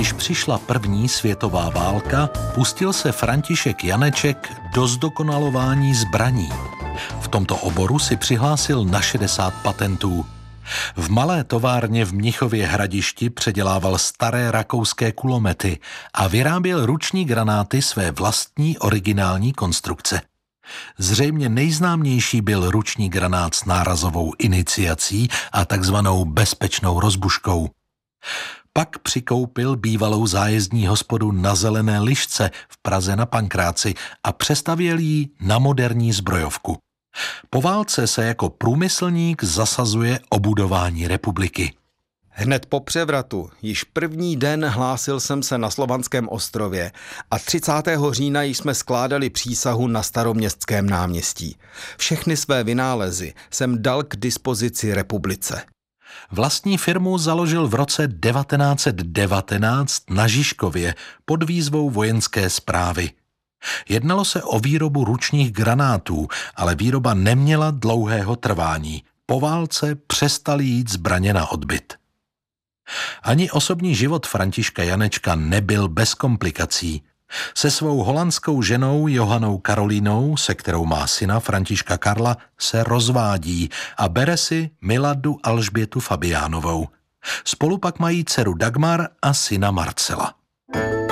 Když přišla první světová válka, pustil se František Janeček do zdokonalování zbraní. V tomto oboru si přihlásil na 60 patentů. V malé továrně v Mnichově Hradišti předělával staré rakouské kulomety a vyráběl ruční granáty své vlastní originální konstrukce. Zřejmě nejznámější byl ruční granát s nárazovou iniciací a takzvanou bezpečnou rozbuškou. Pak přikoupil bývalou zájezdní hospodu na Zelené Lišce v Praze na Pankráci a přestavěl ji na moderní zbrojovku. Po válce se jako průmyslník zasazuje o budování republiky. Hned po převratu, již první den hlásil jsem se na Slovanském ostrově a 30. října jsme skládali přísahu na Staroměstském náměstí. Všechny své vynálezy jsem dal k dispozici republice. Vlastní firmu založil v roce 1919 na Žižkově pod výzvou vojenské správy. Jednalo se o výrobu ručních granátů, ale výroba neměla dlouhého trvání. Po válce přestaly jít zbraně na odbyt. Ani osobní život Františka Janečka nebyl bez komplikací. Se svou holandskou ženou Johanou Karolínou, se kterou má syna Františka Karla, se rozvádí a bere si Miladu Alžbětu Fabiánovou. Spolu pak mají dceru Dagmar a syna Marcela.